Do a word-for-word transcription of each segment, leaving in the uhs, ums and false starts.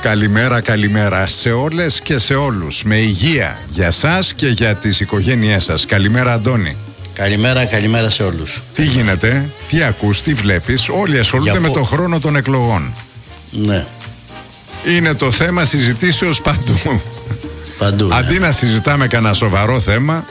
καλημέρα, καλημέρα σε όλες και σε όλους. Με υγεία για σας και για τις οικογένειές σας. Καλημέρα, Αντώνη. Καλημέρα, καλημέρα σε όλους. Τι γίνεται, τι ακούς, τι βλέπεις? Όλοι ασχολούνται με πο... το χρόνο των εκλογών. Ναι. Είναι το θέμα συζητήσεως παντού. Παντού, ναι. Αντί να συζητάμε κανένα σοβαρό θέμα,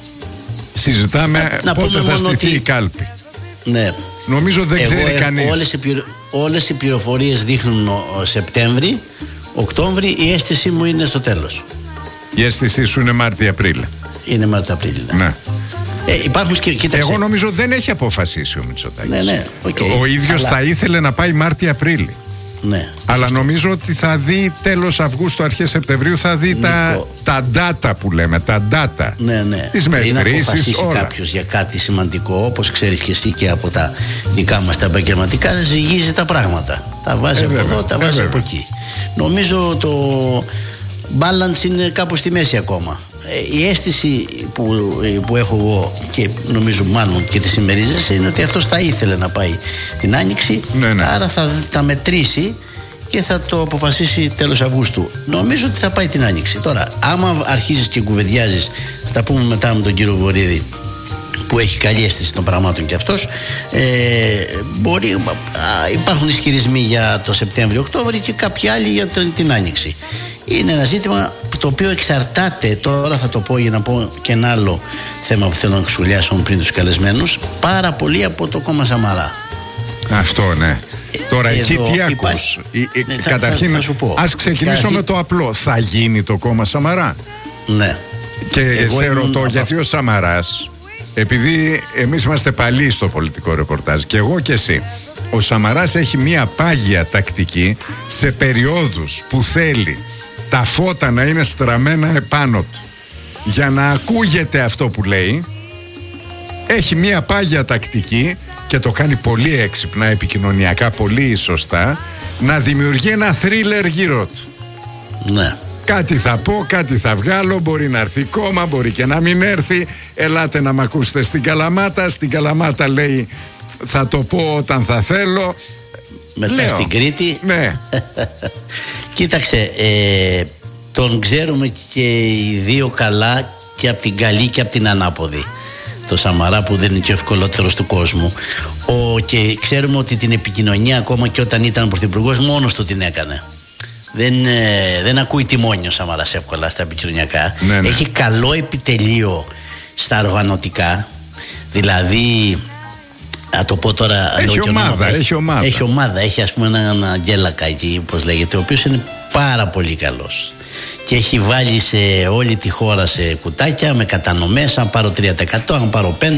συζητάμε να, πότε να θα στηθεί ότι... η κάλπη. Ναι. Νομίζω δεν Εγώ ξέρει έχω, κανείς. Όλες οι, πληρο... όλες οι πληροφορίες δείχνουν ο, ο Σεπτέμβρη, Οκτώβρη, η αίσθηση μου είναι στο τέλος. Η αίσθησή σου είναι Μάρτιο-Απρίλη. Είναι Μάρτιο-Απρίλη, ναι. ναι. Ε, υπάρχουν και, κοίταξε. Εγώ νομίζω δεν έχει αποφασίσει ο Μητσοτάκης. Ναι, ναι, okay. Ο ίδιος Αλλά... θα ήθελε να πάει Μάρτιο-Απρίλη. Ναι. Αλλά σωστό. Νομίζω ότι θα δει τέλος Αυγούστου, αρχές Σεπτεμβρίου, θα δει τα, τα data που λέμε, τα data. Ναι, ναι. Τις μετρήσεις, όλα. Πριν αποφασίσει κάποιος για κάτι σημαντικό, όπως ξέρεις και εσύ και από τα δικά μας τα επαγγελματικά, ζυγίζει τα πράγματα. Τα βάζει ε, από βέβαια, εδώ, τα βάζει ε, από εκεί. Νομίζω το balance είναι κάπου στη μέση ακόμα. Η αίσθηση που, που έχω εγώ και νομίζω μάλλον και τη συμμερίζεσαι είναι ότι αυτός θα ήθελε να πάει την Άνοιξη, ναι, ναι. Άρα θα τα μετρήσει και θα το αποφασίσει τέλος Αυγούστου. Νομίζω ότι θα πάει την Άνοιξη. Τώρα, άμα αρχίζεις και κουβεντιάζεις, θα τα πούμε μετά με τον κύριο Βορίδη, που έχει καλή αίσθηση των πραγμάτων και αυτός, ε, μπορεί, α, υπάρχουν ισχυρισμοί για το Σεπτέμβριο-Οκτώβριο και κάποιοι άλλοι για το, την Άνοιξη. Είναι ένα ζήτημα το οποίο εξαρτάται, τώρα θα το πω για να πω και ένα άλλο θέμα που θέλω να σχολιάσω πριν τους καλεσμένους, πάρα πολύ από το κόμμα Σαμαρά. Αυτό, ναι. Τώρα εδώ εκεί τι υπάρχει... ακούς? Ναι, θα, Καταρχήν, θα, θα σου πω. ας ξεκινήσω Καταρχήν... με το απλό. Θα γίνει το κόμμα Σαμαρά? Ναι. Και εγώ σε ρωτώ γιατί ο Σαμαράς, επειδή εμείς είμαστε παλιοί στο πολιτικό ρεπορτάζ και εγώ και εσύ, ο Σαμαράς έχει μία πάγια τακτική σε περιόδους που θέλει τα φώτα να είναι στραμμένα επάνω του για να ακούγεται αυτό που λέει. Έχει μία πάγια τακτική και το κάνει πολύ έξυπνα, επικοινωνιακά πολύ σωστά, να δημιουργεί ένα θρίλερ γύρω του. Ναι. Κάτι θα πω, κάτι θα βγάλω, μπορεί να έρθει κόμμα, μπορεί και να μην έρθει. Ελάτε να μ' ακούσετε στην Καλαμάτα. Στην Καλαμάτα λέει θα το πω όταν θα θέλω. Μετά Λέω. Στην Κρήτη. Ναι. Κοίταξε, ε, τον ξέρουμε και οι δύο καλά, και από την καλή και από την ανάποδη. Το Σαμαρά, που δεν είναι και ο ευκολότερος του κόσμου. Ο, και ξέρουμε ότι την επικοινωνία, ακόμα και όταν ήταν πρωθυπουργός, μόνος του την έκανε. Δεν, ε, δεν ακούει τιμόνι ο Σαμαράς εύκολα στα επικοινωνιακά. Ναι, ναι. Έχει καλό επιτελείο στα οργανωτικά. Δηλαδή, να το πω τώρα, έχει ομάδα, ομάδα, έχει ομάδα. Έχει ομάδα, έχει ας πούμε έναν Αγγέλακα εκεί, όπως λέγεται, ο οποίος είναι πάρα πολύ καλός. Και έχει βάλει σε όλη τη χώρα σε κουτάκια με κατανομές. Αν πάρω τρία τοις εκατό, αν πάρω πέντε